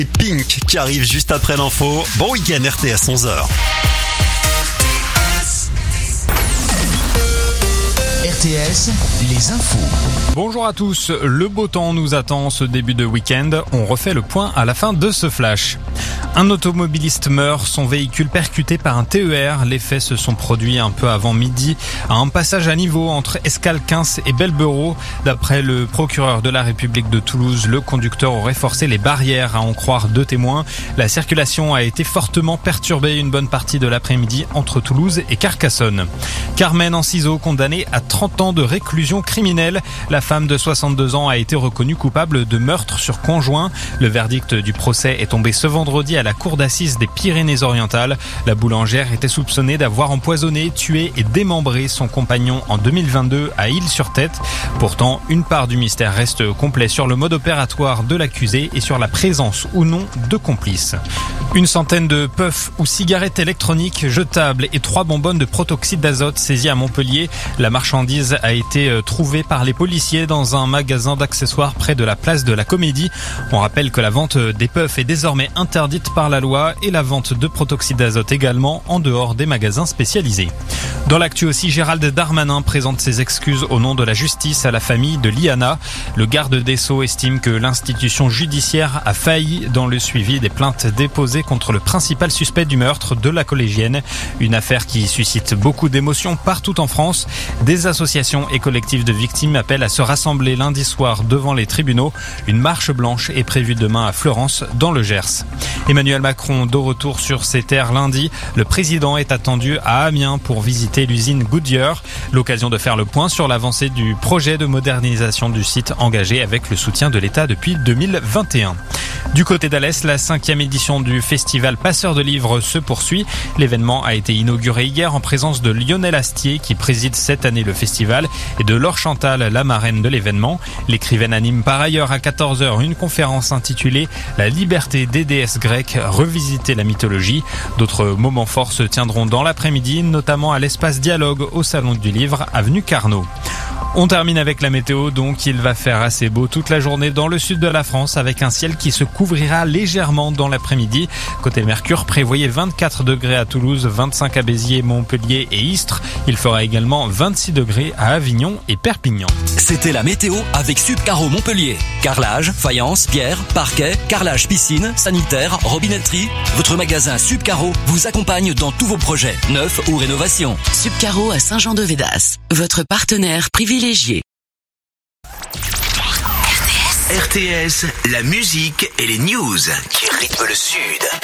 Et Pink qui arrive juste après l'info. Bon week-end RTS 11h. RTS, les infos. Bonjour à tous, le beau temps nous attend ce début de week-end. On refait le point à la fin de ce flash. Un automobiliste meurt, son véhicule percuté par un TER. Les faits se sont produits un peu avant midi à un passage à niveau entre Escalquens et Belberot. D'après le procureur de la République de Toulouse, le conducteur aurait forcé les barrières, à en croire deux témoins. La circulation a été fortement perturbée une bonne partie de l'après-midi entre Toulouse et Carcassonne. Carmen Anciso, condamnée à 30 ans de réclusion criminelle. La femme de 62 ans a été reconnue coupable de meurtre sur conjoint. Le verdict du procès est tombé ce vendredi à la cour d'assises des Pyrénées-Orientales. La boulangère était soupçonnée d'avoir empoisonné, tué et démembré son compagnon en 2022 à Île-sur-Tête. Pourtant, une part du mystère reste complet sur le mode opératoire de l'accusé et sur la présence ou non de complices. Une centaine de puffs ou cigarettes électroniques jetables et 3 bonbonnes de protoxyde d'azote saisies à Montpellier. La marchandise a été trouvée par les policiers dans un magasin d'accessoires près de la place de la Comédie. On rappelle que la vente des puffs est désormais interdite par la loi et la vente de protoxyde d'azote également en dehors des magasins spécialisés. Dans l'actu aussi, Gérald Darmanin présente ses excuses au nom de la justice à la famille de Liana. Le garde des Sceaux estime que l'institution judiciaire a failli dans le suivi des plaintes déposées contre le principal suspect du meurtre de la collégienne. Une affaire qui suscite beaucoup d'émotions partout en France. Des associations et collectifs de victimes appellent à se rassembler lundi soir devant les tribunaux. Une marche blanche est prévue demain à Fleurance, dans le Gers. Emmanuel Macron de retour sur ses terres lundi. Le président est attendu à Amiens pour visiter l'usine Goodyear. L'occasion de faire le point sur l'avancée du projet de modernisation du site engagé avec le soutien de l'État depuis 2021. Du côté d'Alès, la 5e édition du festival Passeurs de livres se poursuit. L'événement a été inauguré hier en présence de Lionel Astier qui préside cette année le festival et de Laure Chantal, la marraine de l'événement. L'écrivaine anime par ailleurs à 14h une conférence intitulée « La liberté des déesses grecques, revisiter la mythologie ». D'autres moments forts se tiendront dans l'après-midi, notamment à l'espace Dialogue au Salon du Livre, avenue Carnot. On termine avec la météo, donc il va faire assez beau toute la journée dans le sud de la France avec un ciel qui se couvrira légèrement dans l'après-midi. Côté Mercure, prévoyez 24 degrés à Toulouse, 25 à Béziers, Montpellier et Istres. Il fera également 26 degrés à Avignon et Perpignan. C'était la météo avec Subcaro Montpellier. Carrelage, faïence, pierre, parquet, carrelage piscine, sanitaire, robinetterie. Votre magasin Subcaro vous accompagne dans tous vos projets, neufs ou rénovations. Subcaro à Saint-Jean-de-Védas, votre partenaire privilégié. RTS, la musique et les news qui rythment le Sud.